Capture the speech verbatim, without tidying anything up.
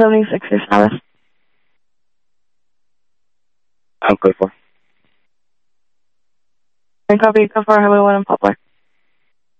seventy-six your status. I'm code four. And copy, code four, highway one in Poplar.